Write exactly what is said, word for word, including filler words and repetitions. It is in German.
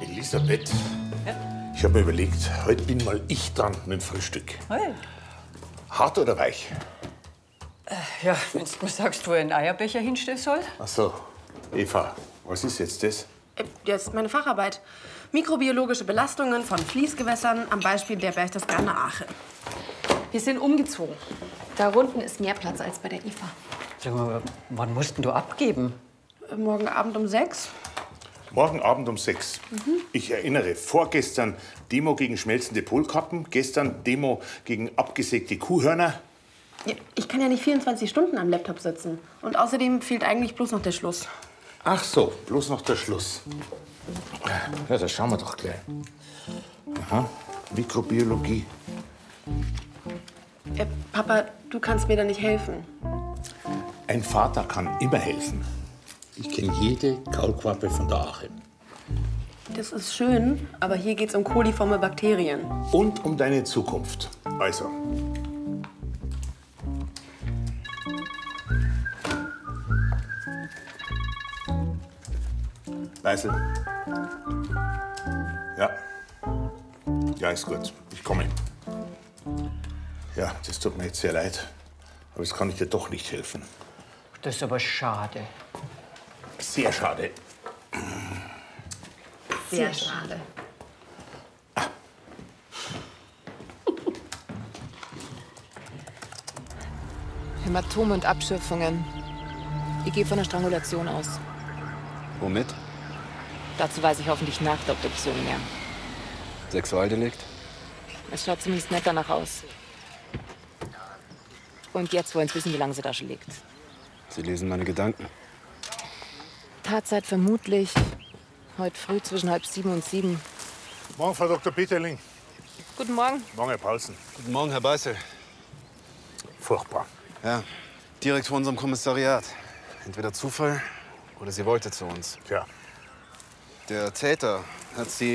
Elisabeth, Ja? ich habe mir überlegt, heute bin mal ich dran mit dem Frühstück. Hey. Hart oder weich? Ja, wenn du mir sagst, wo ich einen Eierbecher hinstellen soll. Ach so, Eva, was ist jetzt das? Äh, Das ist meine Facharbeit. Mikrobiologische Belastungen von Fließgewässern am Beispiel der Berchtesgadener Ache. Wir sind umgezogen. Da unten ist mehr Platz als bei der I F A. Sag mal, wann musst denn du abgeben? Äh, Morgen Abend um sechs. Morgen Abend um sechs. Ich erinnere, vorgestern Demo gegen schmelzende Polkappen, gestern Demo gegen abgesägte Kuhhörner. Ja, ich kann ja nicht vierundzwanzig Stunden am Laptop sitzen. Und außerdem fehlt eigentlich bloß noch der Schluss. Ach so, bloß noch der Schluss. Ja, das schauen wir doch gleich. Aha, Mikrobiologie. Äh, Papa, du kannst mir da nicht helfen. Ein Vater kann immer helfen. Ich kenne jede Kaulquappe von der Ache. Das ist schön, aber hier geht's um koliforme Bakterien. Und um deine Zukunft. Also. Weißel. Ja. Ja, ist gut. Ich komme. Ja, das tut mir jetzt sehr leid. Aber jetzt kann ich dir doch nicht helfen. Das ist aber schade. Sehr schade. Sehr schade. Hämatome und Abschürfungen. Ich gehe von einer Strangulation aus. Womit? Dazu weiß ich hoffentlich nach der Obduktion mehr. Sexualdelikt? Es schaut zumindest nett danach aus. Und jetzt wollen Sie wissen, wie lange sie da schon liegt. Sie lesen meine Gedanken. Tatzeit vermutlich heute früh zwischen halb sieben und sieben. Morgen, Frau Doktor Peterling. Guten Morgen. Morgen, Herr Paulsen. Guten Morgen, Herr Beißel. Furchtbar. Ja, direkt vor unserem Kommissariat. Entweder Zufall oder sie wollte zu uns. Tja. Der Täter hat sie